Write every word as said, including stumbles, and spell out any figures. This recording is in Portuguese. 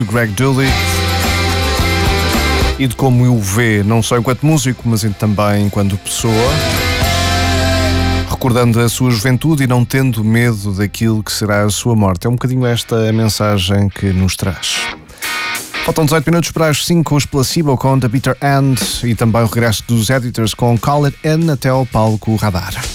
Greg Dulli, e de como o vê não só enquanto músico, mas também enquanto pessoa, recordando a sua juventude e não tendo medo daquilo que será a sua morte. É um bocadinho esta a mensagem que nos traz. Faltam dezoito minutos para as cinco, os Placebo com The Bitter End e também o regresso dos Editors com Call It In até ao palco Radar.